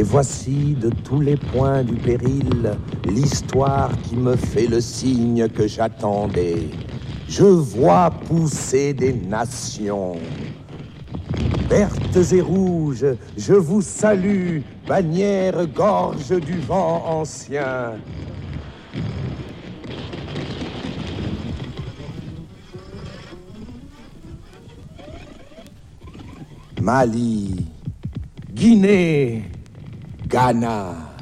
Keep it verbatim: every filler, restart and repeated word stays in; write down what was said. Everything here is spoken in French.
voici de tous les points du péril l'histoire qui me fait le signe que j'attendais. Je vois pousser des nations. Vertes et rouges, je vous salue, bannière gorge du vent ancien. Mali, Guinée, Ghana.